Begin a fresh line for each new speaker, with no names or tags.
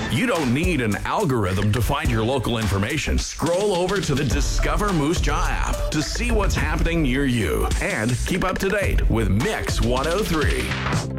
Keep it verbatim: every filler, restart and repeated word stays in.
You don't need an algorithm to find your local information. Scroll over to the Discover Moose Jaw app to see what's happening near you and keep up to date with Mix one oh three.